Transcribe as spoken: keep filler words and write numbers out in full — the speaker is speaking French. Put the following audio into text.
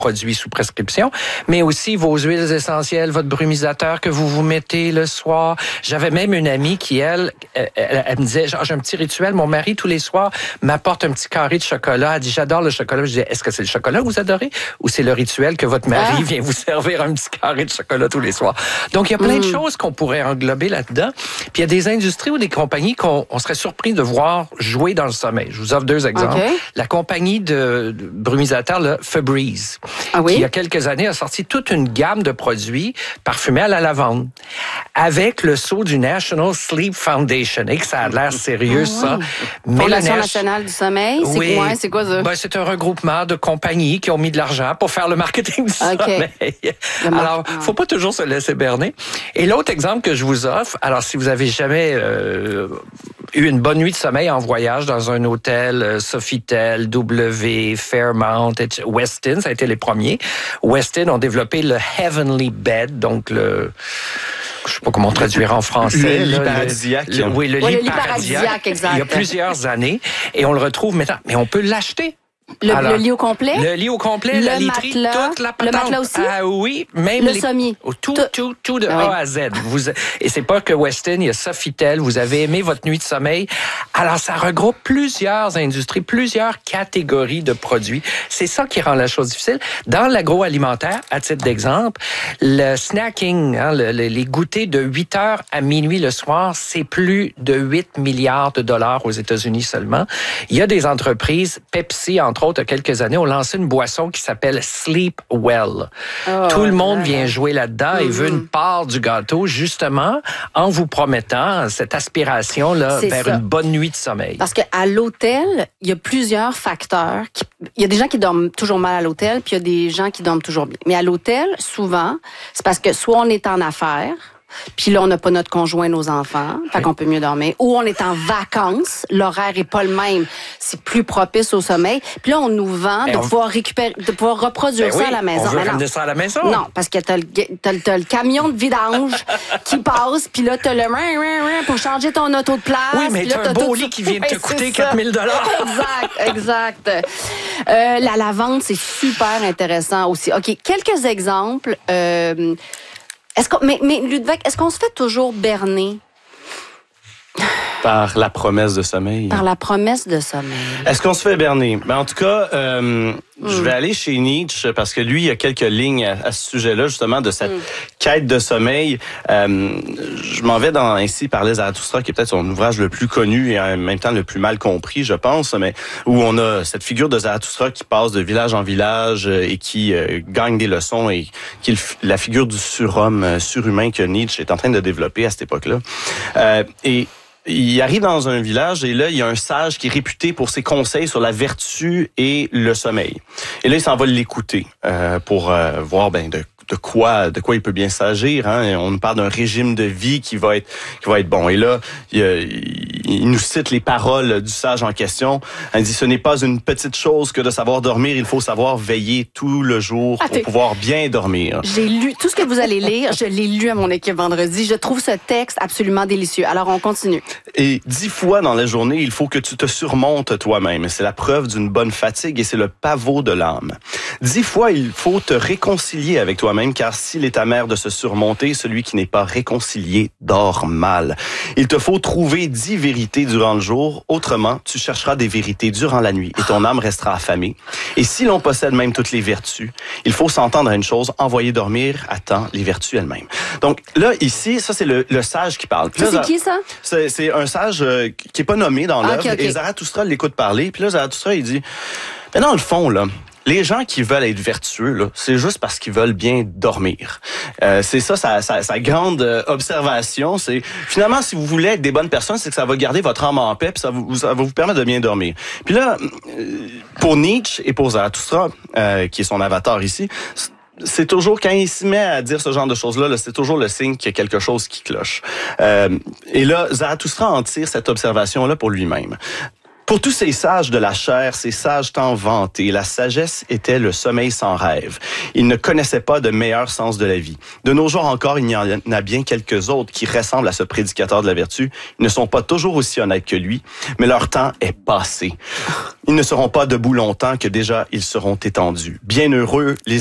produits sous prescription, mais aussi vos huiles essentielles, votre brumisateur que vous vous mettez le soir. J'avais même une amie qui, elle, elle, elle me disait, genre, j'ai un petit rituel, mon mari, tous les soirs, m'apporte un petit carré de chocolat. Elle dit, j'adore le chocolat. Je disais, est-ce que c'est le chocolat que vous adorez ou c'est le rituel que votre mari ah. vient vous servir un petit carré de chocolat tous les soirs? Donc, il y a plein mmh. de choses qu'on pourrait englober là-dedans. Puis, il y a des industries ou des compagnies qu'on on serait surpris de voir jouer dans le sommeil. Je vous offre deux exemples. Okay. La compagnie de, de brumisateurs, là, Febreze, ah oui? qui, il y a quelques années, a sorti toute une gamme de produits parfumés à la lavande avec le sceau du National Sleep Foundation. Et que ça a l'air sérieux, ah, ça. Oui. Fondation nationale du sommeil, c'est oui. quoi, c'est quoi ça? Ben, c'est un regroupement de compagnies qui ont mis de l'argent pour faire le marketing du okay. sommeil. Alors, faut pas toujours se laisser berner. Et l'autre exemple que je vous offre, alors si vous avez jamais euh, eu une bonne nuit de sommeil en voyage dans un hôtel, euh, Sofitel, W, Fairmont, Westin, ça a été les premiers. Westin ont développé le Heavenly Bed, donc le... Je sais pas comment traduire en français. Le lit paradisiaque. Le, le, oui, le oui, lit le lit paradisiaque. paradisiaque, exact. Il y a plusieurs années. Et on le retrouve maintenant. Mais on peut l'acheter. Le, Alors, le lit au complet? Le lit au complet, le la literie, matelas, toute la patente. Le matelas aussi? Ah oui, même le les... sommier. Tout, tout, tout, tout de ah, A oui. à Z. Vous... Et c'est pas que Westin, il y a Sofitel, vous avez aimé votre nuit de sommeil. Alors, ça regroupe plusieurs industries, plusieurs catégories de produits. C'est ça qui rend la chose difficile. Dans l'agroalimentaire, à titre d'exemple, le snacking, hein, le, le, les goûters de huit heures à minuit le soir, c'est plus de huit milliards de dollars aux États-Unis seulement. Il y a des entreprises, Pepsi, entre autres, il y a quelques années, ont lancé une boisson qui s'appelle Sleep Well. Oh, Tout le monde là, vient là. jouer là-dedans mm-hmm. et veut une part du gâteau, justement, en vous promettant cette aspiration-là C'est vers ça. une bonne nuit de sommeil. Parce qu'à l'hôtel, il y a plusieurs facteurs. Qui... Il y a des gens qui dorment toujours mal à l'hôtel, puis il y a des gens qui dorment toujours bien. Mais à l'hôtel, souvent, c'est parce que soit on est en affaires, puis là, on n'a pas notre conjoint, nos enfants, fait oui. qu'on peut mieux dormir. Ou on est en vacances, l'horaire est pas le même, c'est plus propice au sommeil. Puis là, on nous vend de on... pouvoir récupérer, de pouvoir reproduire ben ça oui, à la maison. On veut Mais ramener non. ça à la maison. Non, parce que t'as le, t'as le, t'as le camion de vidange qui passe, puis là, t'as le pour changer ton auto de place. Oui, mais t'as un beau lit qui vient de te coûter quatre mille dollars. Exact, exact. Euh, la lavande, c'est super intéressant aussi. OK, quelques exemples. Euh, Est-ce qu'on, mais, mais Ludovic, est-ce qu'on se fait toujours berner? Par la promesse de sommeil. Par la promesse de sommeil. Est-ce qu'on se fait berner? Ben, en tout cas, euh, mm. je vais aller chez Nietzsche parce que lui, il y a quelques lignes à, à ce sujet-là, justement, de cette mm. quête de sommeil. Euh, je m'en vais dans Ainsi parlait Zarathustra, qui est peut-être son ouvrage le plus connu et en même temps le plus mal compris, je pense, mais où on a cette figure de Zarathustra qui passe de village en village et qui euh, gagne des leçons et qui est la figure du surhomme, euh, surhumain que Nietzsche est en train de développer à cette époque-là. Euh, et il arrive dans un village et là, il y a un sage qui est réputé pour ses conseils sur la vertu et le sommeil. Et là, il s'en va l'écouter euh, pour euh, voir ben de de quoi de quoi il peut bien s'agir. Hein? On nous parle d'un régime de vie qui va être qui va être bon. Et là, il, il nous cite les paroles du sage en question. Il dit: ce n'est pas une petite chose que de savoir dormir. Il faut savoir veiller tout le jour pour Attends. pouvoir bien dormir. J'ai lu tout ce que vous allez lire. Je l'ai lu à mon équipe vendredi. Je trouve ce texte absolument délicieux. Alors on continue. Et dix fois dans la journée, il faut que tu te surmontes toi-même. C'est la preuve d'une bonne fatigue et c'est le pavot de l'âme. Dix fois, il faut te réconcilier avec toi-même. Car s'il est amer de se surmonter, celui qui n'est pas réconcilié dort mal. Il te faut trouver dix vérités durant le jour, autrement tu chercheras des vérités durant la nuit et ton âme restera affamée. Et si l'on possède même toutes les vertus, il faut s'entendre à une chose: envoyer dormir à temps les vertus elles-mêmes. Donc là, ici, ça c'est le, le sage qui parle. Ça, c'est qui ça? C'est, c'est un sage euh, qui est pas nommé dans l'œuvre. Okay, okay. Et Zarathustra l'écoute parler. Puis là, Zarathustra, il dit: mais dans le fond, là, les gens qui veulent être vertueux, là, c'est juste parce qu'ils veulent bien dormir. Euh, c'est ça sa, sa, sa grande observation. C'est finalement, si vous voulez être des bonnes personnes, c'est que ça va garder votre âme en paix, puis ça, vous, ça va vous permettre de bien dormir. Puis là, pour Nietzsche et pour Zarathustra, euh, qui est son avatar ici, c'est toujours, quand il se met à dire ce genre de choses-là, là, c'est toujours le signe qu'il y a quelque chose qui cloche. Euh, et là, Zarathustra en tire cette observation-là pour lui-même. Pour tous ces sages de la chair, ces sages tant vantés, la sagesse était le sommeil sans rêve. Ils ne connaissaient pas de meilleur sens de la vie. De nos jours encore, il y en a bien quelques autres qui ressemblent à ce prédicateur de la vertu. Ils ne sont pas toujours aussi honnêtes que lui, mais leur temps est passé. Ils ne seront pas debout longtemps que déjà ils seront étendus. Bienheureux les